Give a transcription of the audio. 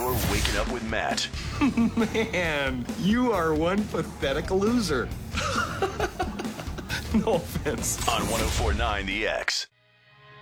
You're waking up with Matt. Man, you are one pathetic loser. No offense. On 104.9 The X.